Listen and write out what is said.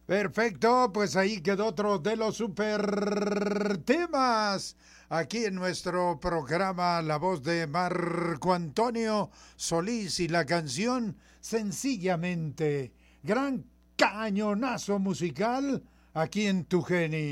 Perfecto, pues ahí quedó otro de los super temas. Aquí en nuestro programa La Voz de Marco Antonio Solís y la canción Sencillamente. Gran cañonazo musical aquí en Tu Geni.